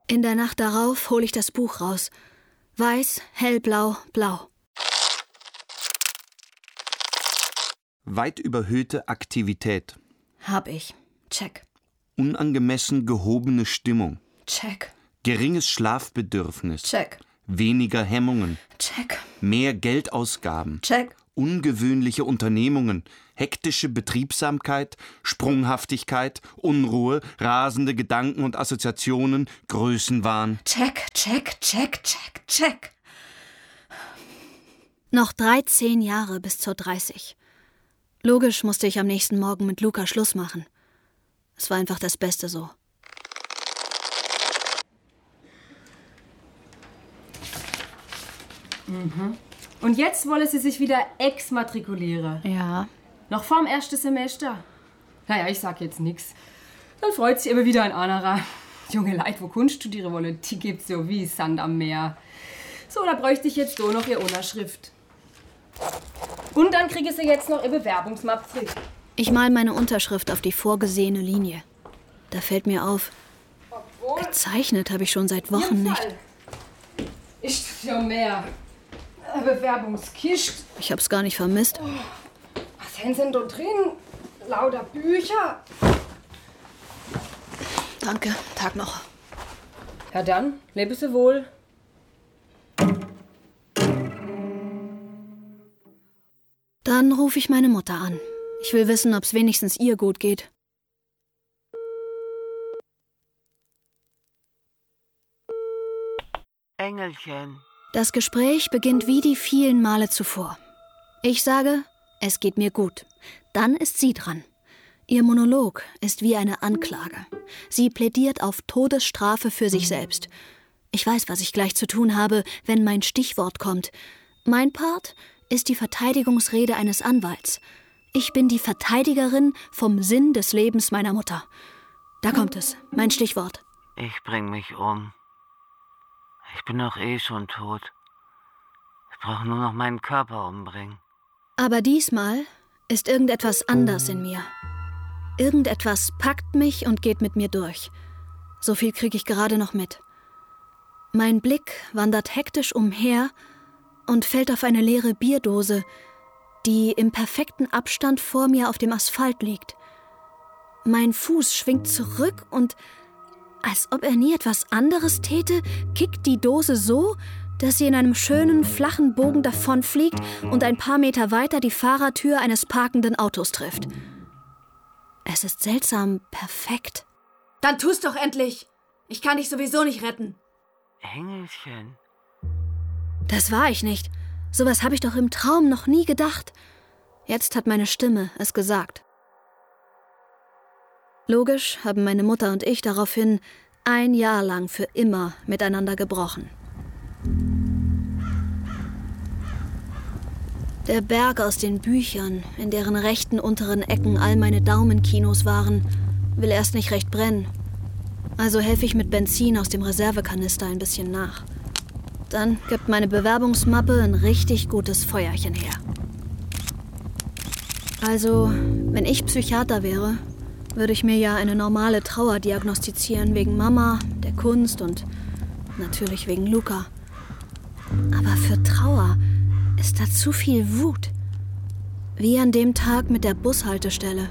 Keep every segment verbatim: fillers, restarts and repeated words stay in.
In der Nacht darauf hole ich das Buch raus. Weiß, hellblau, blau. Weit überhöhte Aktivität. Hab ich. Check. Unangemessen gehobene Stimmung. Check. Geringes Schlafbedürfnis. Check. Weniger Hemmungen. Check. Mehr Geldausgaben. Check. Ungewöhnliche Unternehmungen. Hektische Betriebsamkeit, Sprunghaftigkeit, Unruhe, rasende Gedanken und Assoziationen, Größenwahn. Check, check, check, check, check. Noch dreizehn Jahre bis zur dreißig. Logisch musste ich am nächsten Morgen mit Luca Schluss machen. Es war einfach das Beste so. Mhm. Und jetzt wolle sie sich wieder exmatrikulieren. Ja. Noch vorm ersten Semester. Naja, ich sag jetzt nix. Dann freut sich immer wieder ein anderer. Junge Leute, wo Kunst studieren wollen, die gibt's so wie Sand am Meer. So, da bräuchte ich jetzt so noch ihr Unterschrift. Und dann kriege sie jetzt noch ihr Bewerbungsmap zurück. Ich mal meine Unterschrift auf die vorgesehene Linie. Da fällt mir auf, Obwohl, gezeichnet habe ich schon seit Wochen nicht. Ich ja mehr. Eine Bewerbungskiste. Ich hab's gar nicht vermisst. Oh, was haben sie denn da drin? Lauter Bücher. Danke, Tag noch. Ja dann, lebe sie wohl. Dann rufe ich meine Mutter an. Ich will wissen, ob's wenigstens ihr gut geht. Engelchen. Das Gespräch beginnt wie die vielen Male zuvor. Ich sage, es geht mir gut. Dann ist sie dran. Ihr Monolog ist wie eine Anklage. Sie plädiert auf Todesstrafe für sich selbst. Ich weiß, was ich gleich zu tun habe, wenn mein Stichwort kommt. Mein Part ist die Verteidigungsrede eines Anwalts. Ich bin die Verteidigerin vom Sinn des Lebens meiner Mutter. Da kommt es, mein Stichwort. Ich bring mich um. Ich bin doch eh schon tot. Ich brauche nur noch meinen Körper umbringen. Aber diesmal ist irgendetwas anders in mir. Irgendetwas packt mich und geht mit mir durch. So viel kriege ich gerade noch mit. Mein Blick wandert hektisch umher und fällt auf eine leere Bierdose, die im perfekten Abstand vor mir auf dem Asphalt liegt. Mein Fuß schwingt zurück und, als ob er nie etwas anderes täte, kickt die Dose so, dass sie in einem schönen, flachen Bogen davonfliegt und ein paar Meter weiter die Fahrertür eines parkenden Autos trifft. Es ist seltsam perfekt. Dann tu's doch endlich! Ich kann dich sowieso nicht retten. Engelchen. Das war ich nicht. Sowas habe ich doch im Traum noch nie gedacht. Jetzt hat meine Stimme es gesagt. Logisch haben meine Mutter und ich daraufhin ein Jahr lang für immer miteinander gebrochen. Der Berg aus den Büchern, in deren rechten unteren Ecken all meine Daumenkinos waren, will erst nicht recht brennen. Also helfe ich mit Benzin aus dem Reservekanister ein bisschen nach. Dann gibt meine Bewerbungsmappe ein richtig gutes Feuerchen her. Also, wenn ich Psychiater wäre, würde ich mir ja eine normale Trauer diagnostizieren wegen Mama, der Kunst und natürlich wegen Luca. Aber für Trauer ist da zu viel Wut. Wie an dem Tag mit der Bushaltestelle.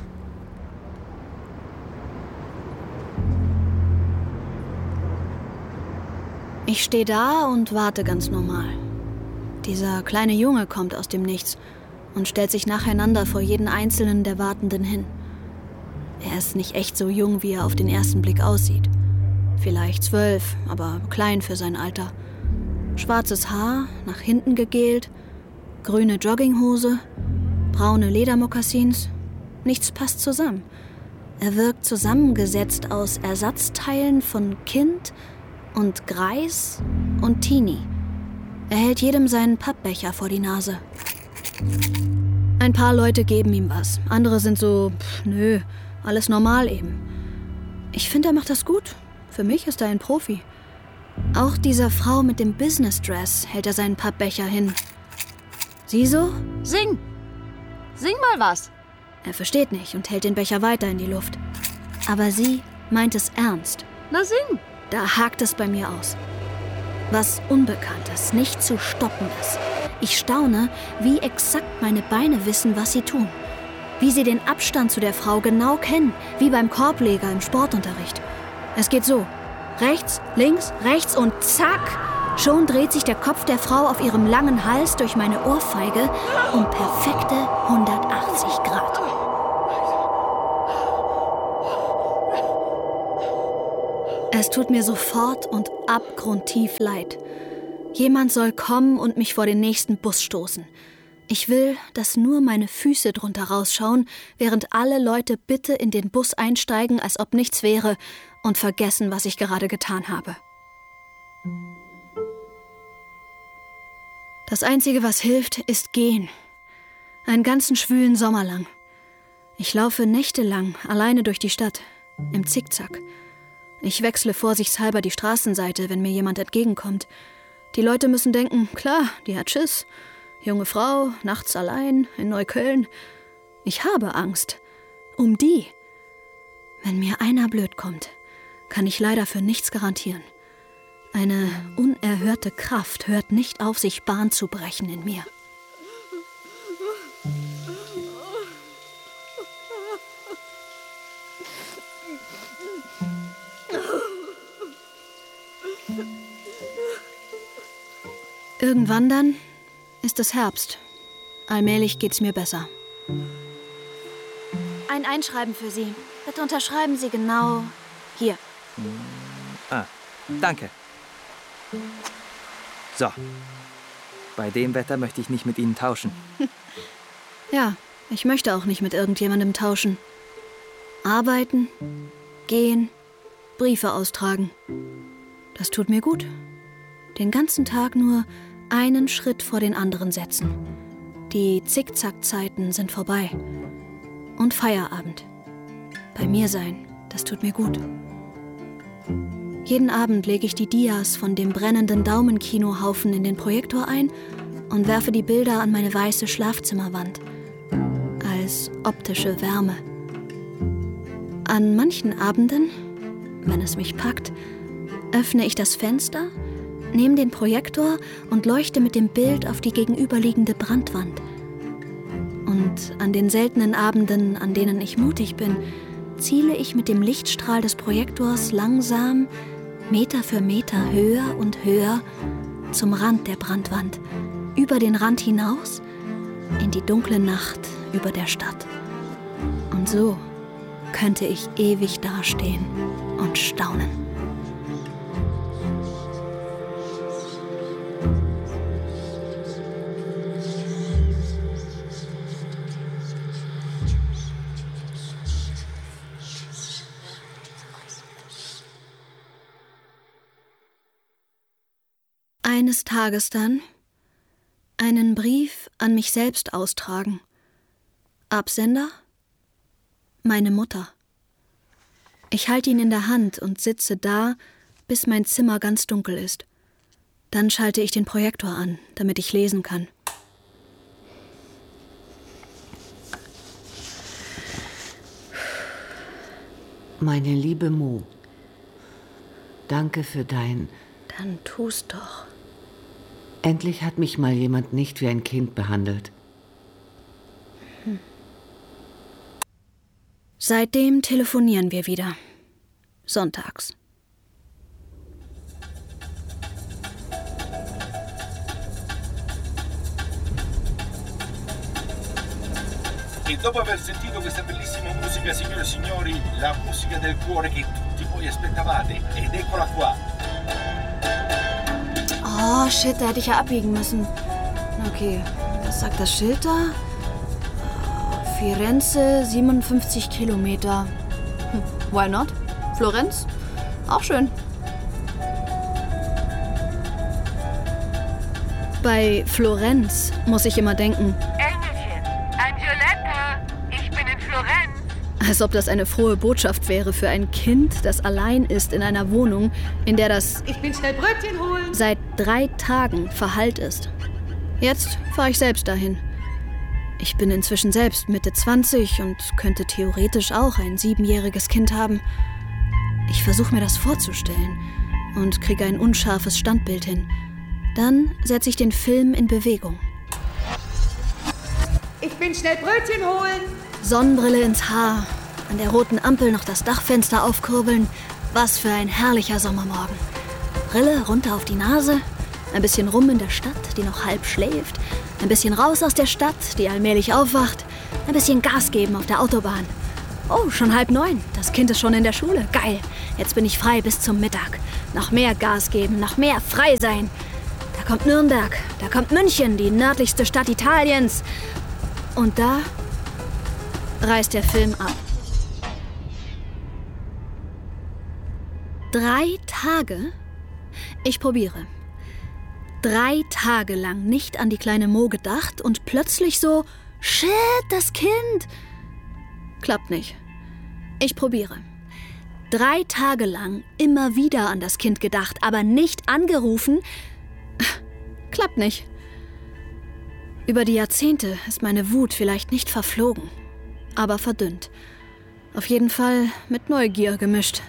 Ich stehe da und warte ganz normal. Dieser kleine Junge kommt aus dem Nichts und stellt sich nacheinander vor jeden einzelnen der Wartenden hin. Er ist nicht echt so jung, wie er auf den ersten Blick aussieht. Vielleicht zwölf, aber klein für sein Alter. Schwarzes Haar, nach hinten gegelt, grüne Jogginghose, braune Ledermokassins. Nichts passt zusammen. Er wirkt zusammengesetzt aus Ersatzteilen von Kind und Greis und Teenie. Er hält jedem seinen Pappbecher vor die Nase. Ein paar Leute geben ihm was. Andere sind so, pff, nö, alles normal eben. Ich finde, er macht das gut. Für mich ist er ein Profi. Auch dieser Frau mit dem Business-Dress hält er seinen Pappbecher hin. Sie so? Sing! Sing mal was! Er versteht nicht und hält den Becher weiter in die Luft. Aber sie meint es ernst. Na sing! da hakt es bei mir aus. Was Unbekanntes, nicht zu stoppendes. Ich staune, wie exakt meine Beine wissen, was sie tun. Wie sie den Abstand zu der Frau genau kennen, wie beim Korbleger im Sportunterricht. Es geht so. Rechts, links, rechts und zack! Schon dreht sich der Kopf der Frau auf ihrem langen Hals durch meine Ohrfeige um perfekte hundertachtzig Grad. Es tut mir sofort und abgrundtief leid. Jemand soll kommen und mich vor den nächsten Bus stoßen. Ich will, dass nur meine Füße drunter rausschauen, während alle Leute bitte in den Bus einsteigen, als ob nichts wäre, und vergessen, was ich gerade getan habe. Das Einzige, was hilft, ist gehen. Einen ganzen schwülen Sommer lang. Ich laufe nächtelang alleine durch die Stadt, im Zickzack. Ich wechsle vorsichtshalber die Straßenseite, wenn mir jemand entgegenkommt. Die Leute müssen denken, klar, die hat Schiss. Junge Frau, nachts allein, in Neukölln. Ich habe Angst. Um die. Wenn mir einer blöd kommt, kann ich leider für nichts garantieren. Eine unerhörte Kraft hört nicht auf, sich Bahn zu brechen in mir. Irgendwann dann ist es Herbst. Allmählich geht's mir besser. Ein Einschreiben für Sie. Bitte unterschreiben Sie genau hier. Ah, danke. So. Bei dem Wetter möchte ich nicht mit Ihnen tauschen. Ja, ich möchte auch nicht mit irgendjemandem tauschen. Arbeiten, gehen, Briefe austragen. Das tut mir gut. Den ganzen Tag nur einen Schritt vor den anderen setzen. Die Zickzack-Zeiten sind vorbei. Und Feierabend. Bei mir sein, das tut mir gut. Jeden Abend lege ich die Dias von dem brennenden Daumenkinohaufen in den Projektor ein und werfe die Bilder an meine weiße Schlafzimmerwand. Als optische Wärme. An manchen Abenden, wenn es mich packt, öffne ich das Fenster, nehme den Projektor und leuchte mit dem Bild auf die gegenüberliegende Brandwand. Und an den seltenen Abenden, an denen ich mutig bin, ziele ich mit dem Lichtstrahl des Projektors langsam, Meter für Meter höher und höher zum Rand der Brandwand, über den Rand hinaus, in die dunkle Nacht über der Stadt. Und so könnte ich ewig dastehen und staunen. Eines Tages dann einen Brief an mich selbst austragen. Absender? Meine Mutter. Ich halte ihn in der Hand und sitze da, bis mein Zimmer ganz dunkel ist. Dann schalte ich den Projektor an, damit ich lesen kann. Meine liebe Mo, danke für dein... Dann tu's doch. Endlich hat mich mal jemand nicht wie ein Kind behandelt. Hm. Seitdem telefonieren wir wieder. Sonntags. E dopo aver sentito questa bellissima musica, signore e signori, la musica del cuore che tutti voi aspettavate, ed eccola qua. Oh, shit, da hätte ich ja abbiegen müssen. Okay, was sagt das Schild da? Firenze, siebenundfünfzig Kilometer. Hm, why not? Florenz? Auch schön. Bei Florenz muss ich immer denken. Engelchen, Angeletta, ich bin in Florenz. Als ob das eine frohe Botschaft wäre für ein Kind, das allein ist in einer Wohnung, in der das Ich bin schnell Brötchen holen. seit drei Tagen verhallt ist. Jetzt fahre ich selbst dahin. Ich bin inzwischen selbst Mitte zwanzig und könnte theoretisch auch ein siebenjähriges Kind haben. Ich versuche mir das vorzustellen und kriege ein unscharfes Standbild hin. Dann setze ich den Film in Bewegung. Ich bin schnell Brötchen holen. Sonnenbrille ins Haar, an der roten Ampel noch das Dachfenster aufkurbeln. Was für ein herrlicher Sommermorgen. Brille runter auf die Nase, ein bisschen rum in der Stadt, die noch halb schläft, ein bisschen raus aus der Stadt, die allmählich aufwacht, ein bisschen Gas geben auf der Autobahn. Oh, schon halb neun, das Kind ist schon in der Schule. Geil, jetzt bin ich frei bis zum Mittag. Noch mehr Gas geben, noch mehr frei sein. Da kommt Nürnberg, da kommt München, die nördlichste Stadt Italiens. Und da reißt der Film ab. Drei Tage? Ich probiere. Drei Tage lang nicht an die kleine Mo gedacht und plötzlich so, shit, das Kind. Klappt nicht. Ich probiere. Drei Tage lang immer wieder an das Kind gedacht, aber nicht angerufen. Klappt nicht. Über die Jahrzehnte ist meine Wut vielleicht nicht verflogen, aber verdünnt. Auf jeden Fall mit Neugier gemischt.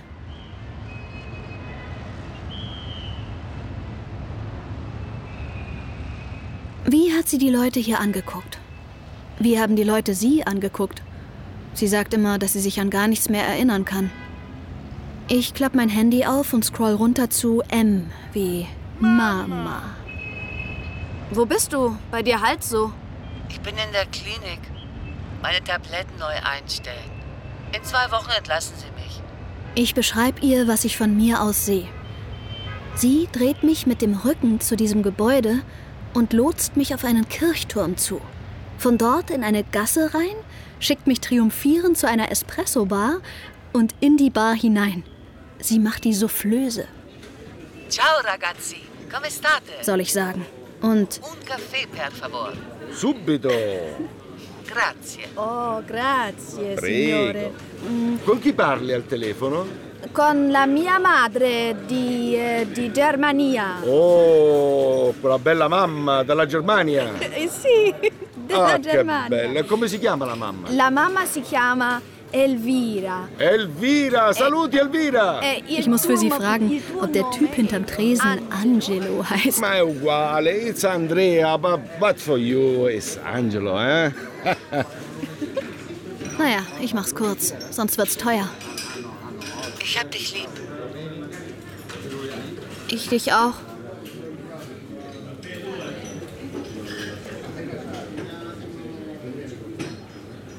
Wie hat sie die Leute hier angeguckt? Wie haben die Leute sie angeguckt? Sie sagt immer, dass sie sich an gar nichts mehr erinnern kann. Ich klappe mein Handy auf und scroll runter zu M wie Mama. Wo bist du? Bei dir halt so. Ich bin in der Klinik. Meine Tabletten neu einstellen. In zwei Wochen entlassen Sie mich. Ich beschreibe ihr, was ich von mir aus sehe. Sie dreht mich mit dem Rücken zu diesem Gebäude und lotst mich auf einen Kirchturm zu. Von dort in eine Gasse rein, schickt mich triumphierend zu einer Espresso-Bar und in die Bar hinein. Sie macht die Soufflöse. Ciao ragazzi, come state? Soll ich sagen. Und Un caffè per favore. Subito. Grazie. Oh, grazie, Prego. signore. Con chi parli al telefono? Con la mia madre di, eh, di Germania. Oh, quella bella mamma dalla Germania. Eh, sì, della Ah, che Germania. bella. Come si chiama la mamma? La mamma si chiama Elvira. Elvira, saluti Elvira! Eh, il ich muss für sie tuo- fragen, il tuo ob der nome Typ hinterm Tresen Angelo heißt. Ma è uguale, it's Andrea, but, but for you it's Angelo, eh? Naja, ich mach's kurz, sonst wird's teuer. Ich hab dich lieb. Ich dich auch.